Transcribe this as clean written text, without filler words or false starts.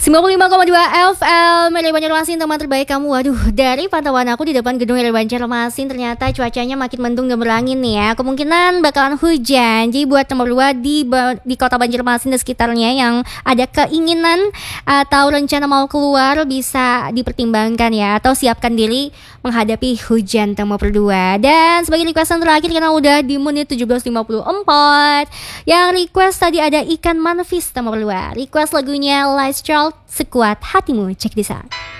95,2 FM Relay Banjarmasin, teman terbaik kamu. Waduh, dari pantauan aku di depan gedung Relay Banjarmasin, ternyata cuacanya makin mendung dan berangin nih ya. Kemungkinan bakalan hujan. Jadi buat nomor 2 di kota Banjarmasin dan sekitarnya yang ada keinginan atau rencana mau keluar, bisa dipertimbangkan ya, atau siapkan diri menghadapi hujan nomor 2. Dan sebagai requestan terakhir, karena udah di menit 17.54, yang request tadi ada Ikan Manfis nomor 2. Request lagunya Lights Child, Sekuat Hatimu. Cek di sana.